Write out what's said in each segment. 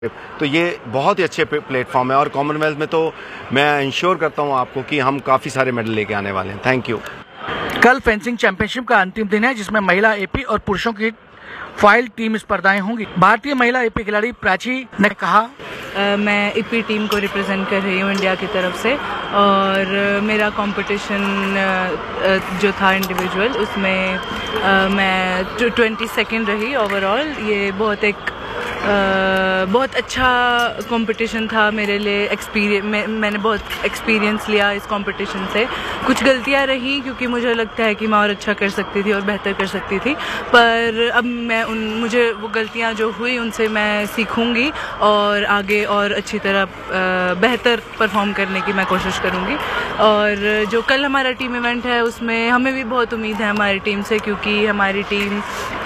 तो ये बहुत ही अच्छे प्लेटफॉर्म है और कॉमनवेल्थ में तो मैं इंश्योर करता हूँ आपको कि हम काफ़ी सारे मेडल लेके आने वाले हैं। Thank you. कल फेंसिंग चैंपियनशिप का अंतिम दिन है जिसमें महिला एपी और पुरुषों की फाइल टीम स्पर्धाएं होंगी। भारतीय महिला एपी खिलाड़ी प्राची ने कहा, मैं ईपी टीम को रिप्रेजेंट कर रही हूँ इंडिया की तरफ से और मेरा कंपटीशन जो था इंडिविजुअल उसमें मैं 22nd रही ओवरऑल। ये बहुत अच्छा कंपटीशन था मेरे लिए। मैंने बहुत एक्सपीरियंस लिया इस कंपटीशन से। कुछ गलतियां रही क्योंकि मुझे लगता है कि मैं और अच्छा कर सकती थी और बेहतर कर सकती थी, पर अब मुझे वो गलतियां जो हुई उनसे मैं सीखूंगी और आगे और अच्छी तरह बेहतर परफॉर्म करने की मैं कोशिश करूंगी। और जो कल हमारा टीम इवेंट है उसमें हमें भी बहुत उम्मीद है हमारी टीम से, क्योंकि हमारी टीम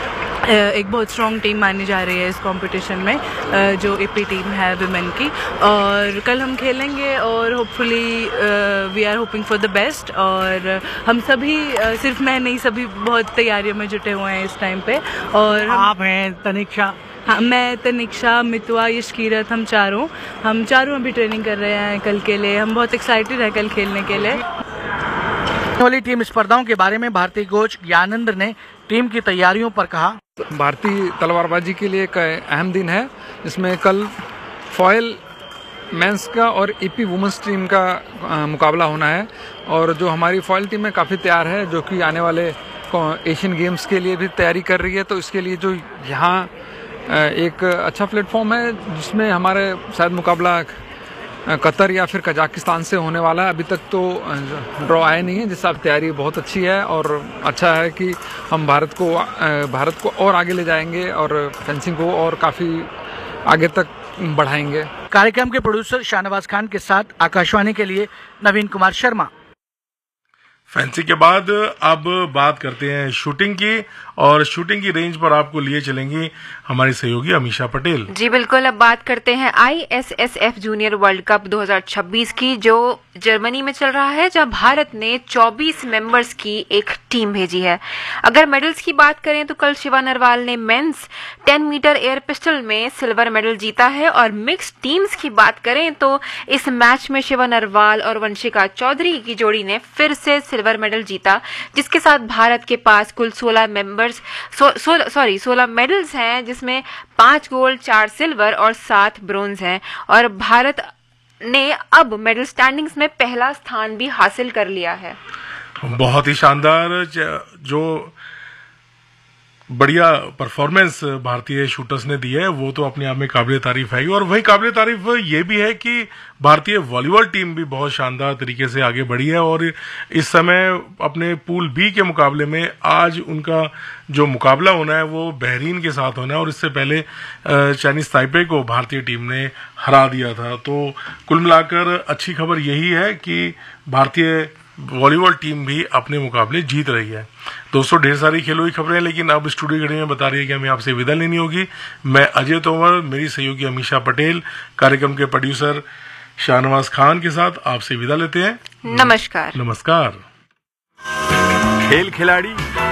एक बहुत स्ट्रॉन्ग टीम मानी जा रही है इस कंपटीशन में, जो एपी टीम है विमेन की। और कल हम खेलेंगे और hopefully we are hoping for the best. और हम सभी, सिर्फ मैं नहीं, सभी बहुत तैयारियों में जुटे हुए हैं इस टाइम पे। और आप हैं तनिक्षा? हाँ, मैं, तनिक्षा, मितवा, यशकीरत, हम चारों अभी ट्रेनिंग कर रहे हैं कल के लिए। हम बहुत एक्साइटेड हैं कल खेलने के लिए। वाली टीम स्पर्धाओं के बारे में भारतीय कोच ज्ञानेंद्र ने टीम की तैयारियों पर कहा, भारतीय तलवारबाजी के लिए एक अहम दिन है जिसमें कल फॉयल मेंस का और ईपी वुमेन्स टीम का मुकाबला होना है। और जो हमारी फॉयल टीम है काफ़ी तैयार है, जो कि आने वाले एशियन गेम्स के लिए भी तैयारी कर रही है। तो इसके लिए जो यहाँ एक अच्छा प्लेटफॉर्म है जिसमें हमारे शायद मुकाबला कतर या फिर कजाकिस्तान से होने वाला है। अभी तक तो ड्रॉ आए नहीं है, जिससे तैयारी बहुत अच्छी है और अच्छा है कि हम भारत को और आगे ले जाएंगे और फेंसिंग को और काफ़ी आगे तक बढ़ाएंगे। कार्यक्रम के प्रोड्यूसर शाहनवाज खान के साथ आकाशवाणी के लिए नवीन कुमार शर्मा। फेंसिंग के बाद अब बात करते हैं शूटिंग की, और शूटिंग की रेंज पर आपको लिए चलेंगी हमारी सहयोगी अमीशा पटेल। जी बिल्कुल, अब बात करते हैं ISSF जूनियर वर्ल्ड कप 2026 की, जो जर्मनी में चल रहा है, जहां भारत ने 24 मेंबर्स की एक टीम भेजी है। अगर मेडल्स की बात करें तो कल शिवा नरवाल ने मेंस 10 मीटर एयर पिस्टल में सिल्वर मेडल जीता है। और मिक्स टीम्स की बात करें तो इस मैच में शिवा नरवाल और वंशिका चौधरी की जोड़ी ने फिर से सिल्वर मेडल जीता, जिसके साथ भारत के पास कुल 16 मेडल्स हैं, जिसमें 5 गोल्ड, 4 सिल्वर और 7 ब्रोंज हैं। और भारत ने अब मेडल स्टैंडिंग्स में पहला स्थान भी हासिल कर लिया है। बहुत ही शानदार, जो बढ़िया परफॉर्मेंस भारतीय शूटर्स ने दी है वो तो अपने आप में काबिल तारीफ है। और वही काबिल तारीफ ये भी है कि भारतीय वॉलीबॉल टीम भी बहुत शानदार तरीके से आगे बढ़ी है। और इस समय अपने पूल बी के मुकाबले में आज उनका जो मुकाबला होना है वो बहरीन के साथ होना है, और इससे पहले चाइनीज ताइपे को भारतीय टीम ने हरा दिया था। तो कुल मिलाकर अच्छी खबर यही है कि भारतीय वॉलीबॉल टीम भी अपने मुकाबले जीत रही है। दोस्तों, ढेर सारी खेलों की खबरें, लेकिन अब स्टूडियो घड़ी में बता रही है कि हमें आपसे विदा लेनी होगी। मैं अजय तोमर, मेरी सहयोगी अमीशा पटेल, कार्यक्रम के प्रोड्यूसर शाहनवाज खान के साथ आपसे विदा लेते हैं। नमस्कार। नमस्कार। खेल खिलाड़ी।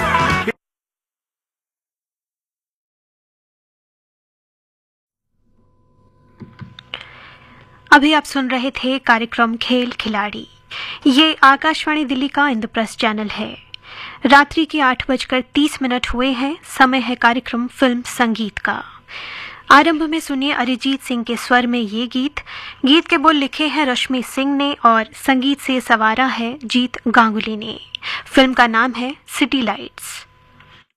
अभी आप सुन रहे थे कार्यक्रम खेल खिलाड़ी। ये आकाशवाणी दिल्ली का इंद्रप्रस्थ चैनल है। रात्रि के 8:30 हुए हैं। समय है कार्यक्रम फिल्म संगीत का। आरंभ में सुनिए अरिजीत सिंह के स्वर में ये गीत के बोल लिखे हैं रश्मि सिंह ने और संगीत से सवारा है जीत गांगुली ने। फिल्म का नाम है सिटी लाइट्स।